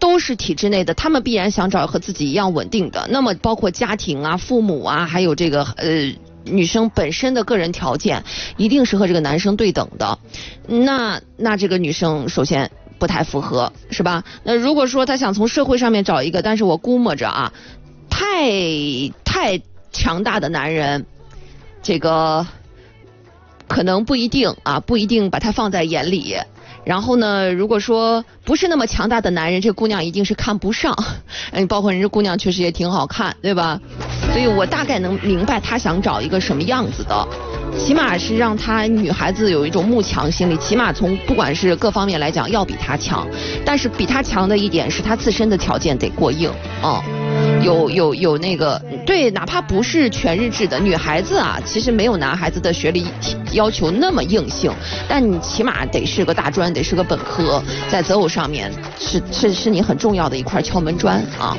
都是体制内的，他们必然想找和自己一样稳定的。那么包括家庭啊、父母啊，还有这个女生本身的个人条件，一定是和这个男生对等的。那这个女生首先不太符合，是吧？那如果说她想从社会上面找一个，但是我估摸着啊，太强大的男人，这个可能不一定把他放在眼里。然后呢，如果说不是那么强大的男人，这个姑娘一定是看不上。包括人这姑娘确实也挺好看，对吧？所以我大概能明白她想找一个什么样子的，起码是让她女孩子有一种慕强心理，起码从不管是各方面来讲要比她强。但是比她强的一点是她自身的条件得过硬有那个对，哪怕不是全日制的女孩子啊，其实没有男孩子的学历要求那么硬性，但你起码得是个大专，得是个本科，在择偶上面是你很重要的一块敲门砖啊。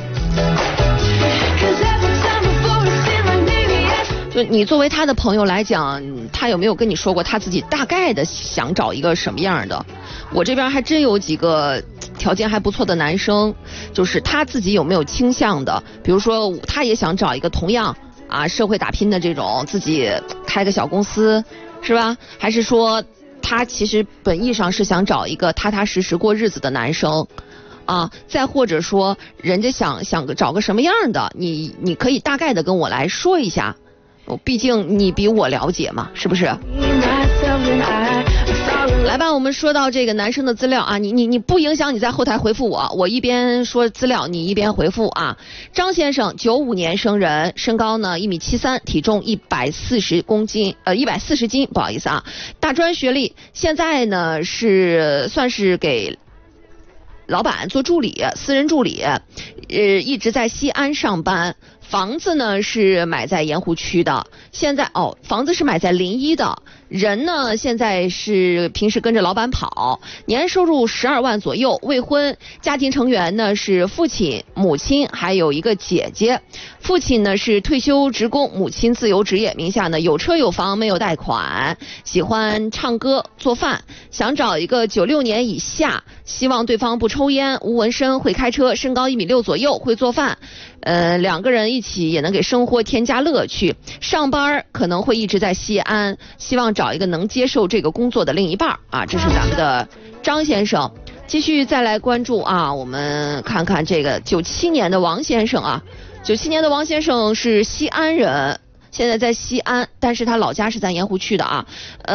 就你作为他的朋友来讲，他有没有跟你说过他自己大概的想找一个什么样的？我这边还真有几个条件还不错的男生，就是他自己有没有倾向的，比如说他也想找一个同样社会打拼的这种，自己开个小公司，是吧？还是说他其实本意上是想找一个踏踏实实过日子的男生再或者说人家想找个什么样的，你可以大概的跟我来说一下，毕竟你比我了解嘛，是不是？来吧，我们说到这个男生的资料啊，你不影响你在后台回复我一边说资料你一边回复啊。张先生95年生人，身高呢1.73米，体重140斤，不好意思啊，大专学历，现在呢算是给老板做助理，私人助理，一直在西安上班。房子呢是买在盐湖区的，现在房子是买在临沂的，人呢现在是平时跟着老板跑，年收入12万左右，未婚，家庭成员呢是父亲、母亲还有一个姐姐。父亲呢是退休职工，母亲自由职业，名下呢有车有房没有贷款，喜欢唱歌做饭，想找一个96年以下，希望对方不抽烟无纹身会开车，身高1.6米左右，会做饭，两个人一起也能给生活添加乐趣，上班可能会一直在西安，希望找一个能接受这个工作的另一半这是咱们的张先生。继续再来关注我们看看这个97年的王先生97年的王先生是西安人，现在在西安，但是他老家是在盐湖区的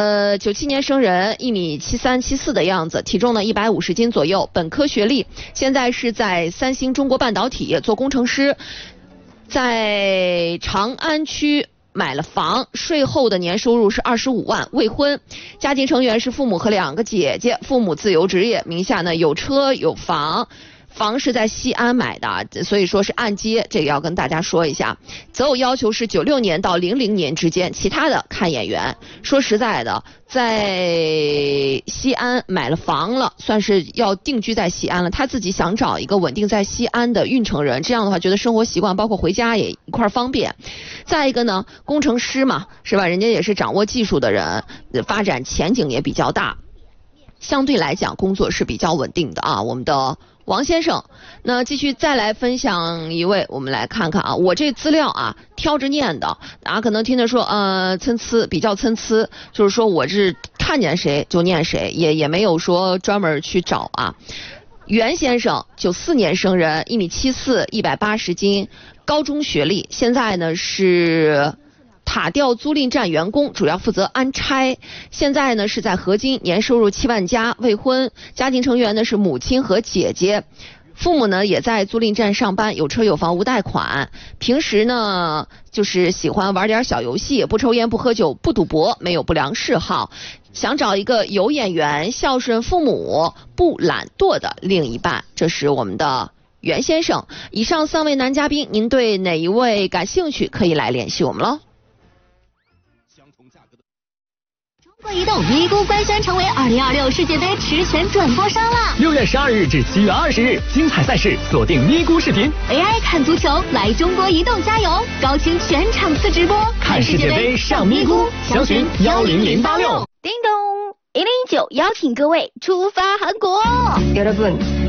97年生人，1.73米74的样子，体重呢150斤左右，本科学历，现在是在三星中国半导体做工程师，在长安区买了房，税后的年收入是25万，未婚，家庭成员是父母和2个姐姐，父母自由职业，名下呢有车有房，房是在西安买的，所以说是按揭，这个要跟大家说一下。择偶要求是96年到00年之间，其他的看眼缘。说实在的，在西安买了房了，算是要定居在西安了，他自己想找一个稳定在西安的运城人，这样的话觉得生活习惯包括回家也一块方便。再一个呢，工程师嘛，是吧，人家也是掌握技术的人，发展前景也比较大，相对来讲工作是比较稳定的我们的王先生。那继续再来分享一位，我们来看看我这资料挑着念的可能听着说比较参差，就是说我是看见谁就念谁，也没有说专门去找袁先生94年生人，1.74米，180斤，高中学历，现在呢是塔吊租赁站员工，主要负责安拆，现在呢是在河津，年收入7万加，未婚，家庭成员呢是母亲和姐姐，父母呢也在租赁站上班，有车有房无贷款，平时呢就是喜欢玩点小游戏，不抽烟不喝酒不赌博，没有不良嗜好，想找一个有眼缘、孝顺父母、不懒惰的另一半。这是我们的袁先生。以上3位男嘉宾，您对哪一位感兴趣可以来联系我们了。 中国移动咪咕官宣成为2026世界杯实权转播商啦！6 月12日至7月20日，精彩赛事锁定咪咕视频 ，AI 看足球，来中国移动加油！高清全场次直播， 看世界杯上咪咕，详询10086。 叮咚，1019邀请各位出发韩国。 여러분